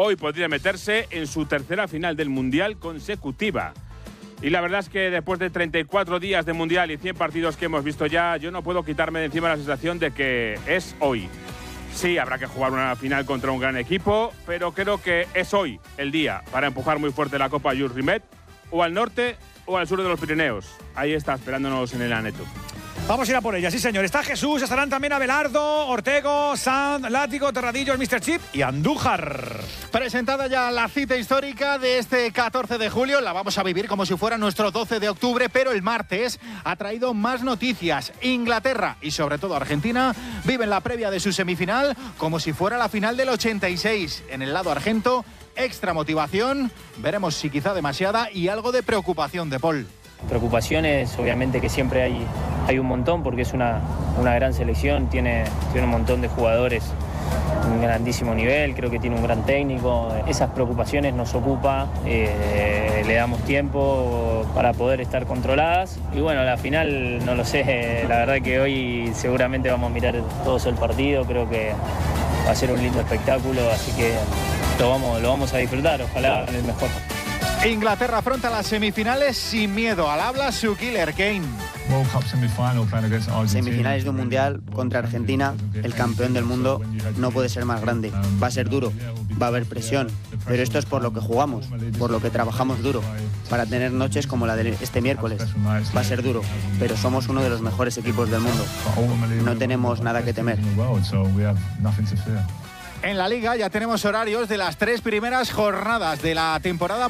hoy podría meterse en su tercera final del Mundial consecutiva. Y la verdad es que después de 34 días de Mundial y 100 partidos que hemos visto ya, yo no puedo quitarme de encima la sensación de que es hoy. Sí, habrá que jugar una final contra un gran equipo, pero creo que es hoy el día para empujar muy fuerte la Copa Jules Rimet, o al norte o al sur de los Pirineos. Ahí está esperándonos en el Aneto. Vamos a ir a por ella, sí señor. Está Jesús, estarán también Abelardo, Ortego, Sanz, Látigo, Terradillos, Mr. Chip y Andújar. Presentada ya la cita histórica de este 14 de julio, la vamos a vivir como si fuera nuestro 12 de octubre, pero el martes ha traído más noticias. Inglaterra y sobre todo Argentina viven la previa de su semifinal como si fuera la final del 86. En el lado argento, extra motivación, veremos si quizá demasiada, y algo de preocupación de Paul. Preocupaciones, obviamente que siempre hay un montón, porque es una gran selección, tiene un montón de jugadores, un grandísimo nivel, creo que tiene un gran técnico. Esas preocupaciones nos ocupa, le damos tiempo para poder estar controladas. Y bueno, la final no lo sé, la verdad que hoy seguramente vamos a mirar todos el partido, creo que va a ser un lindo espectáculo, así que lo vamos a disfrutar, ojalá en el mejor. Inglaterra afronta las semifinales sin miedo. Al habla su killer Kane. Semifinales de un mundial contra Argentina, el campeón del mundo, no puede ser más grande. Va a ser duro, va a haber presión, pero esto es por lo que jugamos, por lo que trabajamos duro, para tener noches como la de este miércoles. Va a ser duro, pero somos uno de los mejores equipos del mundo. No tenemos nada que temer. En la Liga ya tenemos horarios de las 3 primeras jornadas de la temporada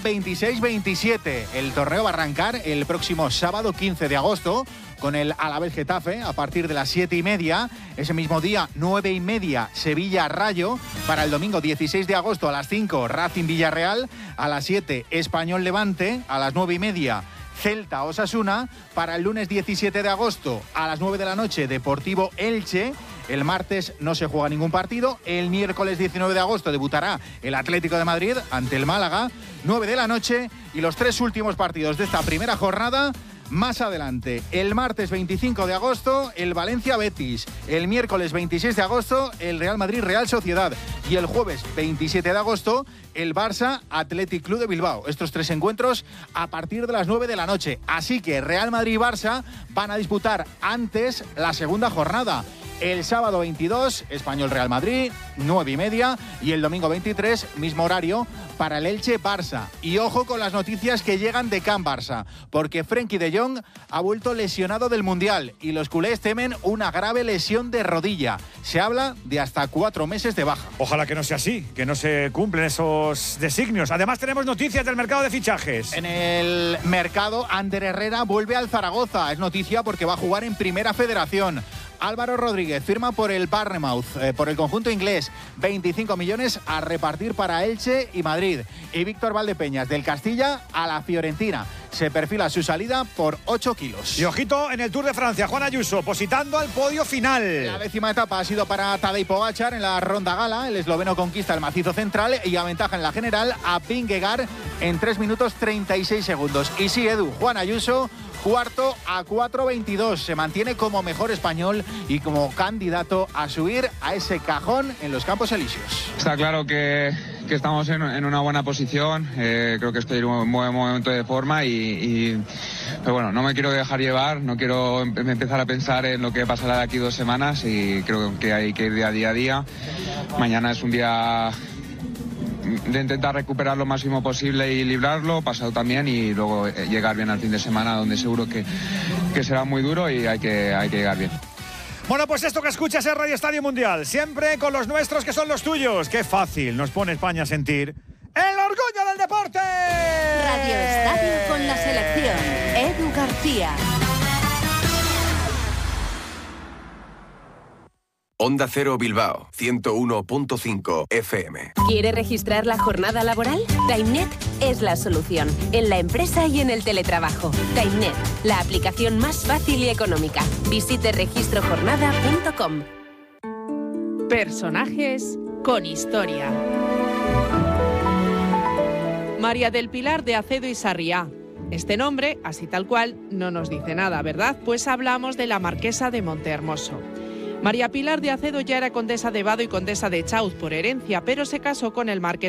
26-27. El torneo va a arrancar el próximo sábado 15 de agosto con el Alavés Getafe a partir de las 7:30. Ese mismo día, 9:30, Sevilla-Rayo. Para el domingo 16 de agosto a las 5, Racing-Villarreal. A las 7, Español-Levante. A las 9:30, Celta-Osasuna. Para el lunes 17 de agosto a las 9 de la noche, Deportivo-Elche. El martes no se juega ningún partido. El miércoles 19 de agosto debutará el Atlético de Madrid ante el Málaga, 9 de la noche. Y los 3 últimos partidos de esta primera jornada más adelante. El martes 25 de agosto, el Valencia-Betis. El miércoles 26 de agosto, el Real Madrid-Real Sociedad. Y el jueves 27 de agosto, el Barça-Athletic Club de Bilbao. Estos 3 encuentros a partir de las 9 de la noche. Así que Real Madrid y Barça van a disputar antes la segunda jornada. El sábado 22, Español-Real Madrid, 9:30. Y el domingo 23, mismo horario, para el Elche-Barça. Y ojo con las noticias que llegan de Can Barça, porque Frenkie de Jong ha vuelto lesionado del Mundial y los culés temen una grave lesión de rodilla. Se habla de hasta 4 meses de baja. Ojalá que no sea así, que no se cumplen esos designios. Además tenemos noticias del mercado de fichajes. En el mercado, Ander Herrera vuelve al Zaragoza. Es noticia porque va a jugar en Primera Federación. Álvaro Rodríguez firma por el Bournemouth, por el conjunto inglés, 25 millones a repartir para Elche y Madrid. Y Víctor Valdepeñas del Castilla a la Fiorentina. Se perfila su salida por 8 kilos. Y ojito en el Tour de Francia, Juan Ayuso positando al podio final. La 10ª etapa ha sido para Tadej Pogačar en la ronda gala. El esloveno conquista el macizo central y aventaja en la general a Vingegaard en 3 minutos 36 segundos. Y sí, Edu, Juan Ayuso, cuarto a 4:22. Se mantiene como mejor español y como candidato a subir a ese cajón en los Campos Elíseos. Está claro que estamos en una buena posición. Creo que estoy en un buen momento de forma pero bueno, no me quiero dejar llevar, no quiero empezar a pensar en lo que pasará de aquí 2 semanas y creo que hay que ir día a día. Mañana es un día de intentar recuperar lo máximo posible y librarlo, pasado también, y luego llegar bien al fin de semana, donde seguro que será muy duro y hay que llegar bien. Bueno, pues esto que escuchas es Radio Estadio Mundial, siempre con los nuestros que son los tuyos. Qué fácil nos pone España a sentir el orgullo del deporte. Radio Estadio con la selección. Edu García. Onda Cero Bilbao, 101.5 FM. ¿Quiere registrar la jornada laboral? TimeNet es la solución, en la empresa y en el teletrabajo. TimeNet, la aplicación más fácil y económica. Visite registrojornada.com. Personajes con historia. María del Pilar de Acedo y Sarriá. Este nombre, así tal cual, no nos dice nada, ¿verdad? Pues hablamos de la marquesa de Montehermoso. María Pilar de Acedo ya era condesa de Vado y condesa de Chauz por herencia, pero se casó con el marqués